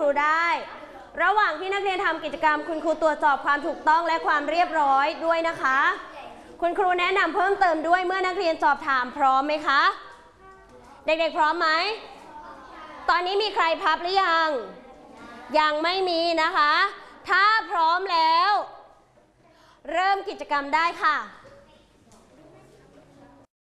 รูได้ระหว่างที่นักเรียนทำกิจกรรมคุณครูตรวจสอบความถูกต้องและความเรียบร้อยด้วยนะคะคุณครูแนะนำเพิ่มเติมด้วยเมื่อนักเรียนสอบถามพร้อมไหมคะเด็กๆพร้อมไหมตอนนี้มีใครพับหรือยังไม่มีนะคะถ้าพร้อมแล้วเริ่มกิจกรรมได้ค่ะ